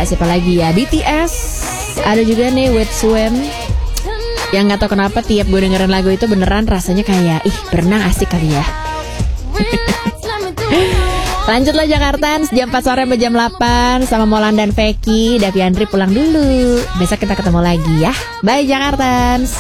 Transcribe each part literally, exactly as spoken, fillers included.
siapa lagi ya, B T S. Ada juga nih With Swim. Yang gak tahu kenapa tiap gue dengerin lagu itu beneran rasanya kayak ih berenang asik kali ya. Lanjutlah Jakartans, jam empat sore sampai jam delapan sama Molan dan Feki. Davi Andri pulang dulu. Besok kita ketemu lagi ya. Bye Jakartans.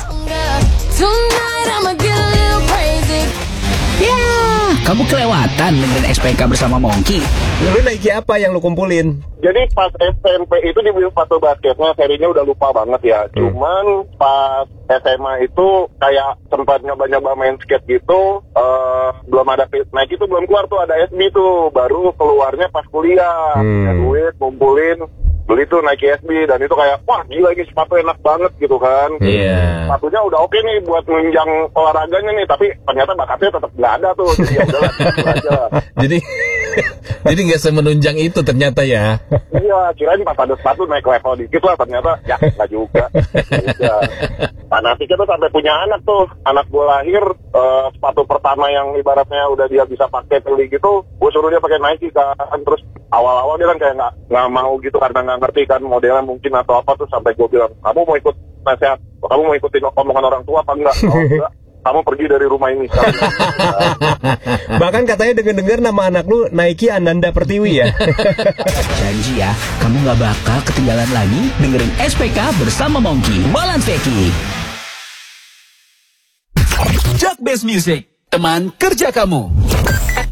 Ya, kamu kelewatan dengerin S P K bersama Mongki. Lu Nike apa yang lu kumpulin? Jadi pas S M P itu di sepatu basketnya serinya udah lupa banget ya. Hmm. Cuman pas S M A itu kayak sempat nyoba-nyoba main skate gitu. Uh, belum ada Nike itu belum keluar tuh, ada S B tuh. Baru keluarnya pas kuliah. Hmm. Ya, duit kumpulin, beli tuh Nike S B. Dan itu kayak wah gila ini sepatu enak banget gitu kan. Iya. Yeah. Sepatunya udah oke nih buat menunjang olahraganya nih. Tapi ternyata bakatnya tetap nggak ada tuh. Jadi ya udahlah aja. Jadi jadi nggak semenunjang itu ternyata ya. Iya, kirain pas ada sepatu naik level dikit lah, ternyata ya nggak juga. Ya. Fanatiknya tuh sampai punya anak tuh, anak gue lahir uh, sepatu pertama yang ibaratnya udah dia bisa pakai beli gitu, gue suruh dia pakai Nike kan, terus awal-awal dia kan kayak nggak nggak mau gitu karena nggak ngerti kan modelnya mungkin atau apa tuh, sampai gue bilang kamu mau ikut nasihat, kamu mau ikutin omongan orang tua apa enggak? Oh enggak. Kamu pergi dari rumah ini. Bahkan katanya denger-dengar nama anak lu Nike Ananda Pertiwi ya. Janji ya, kamu gak bakal ketinggalan lagi dengerin S P K bersama Mongki, Molan Feki. Jakbase Music, teman kerja kamu.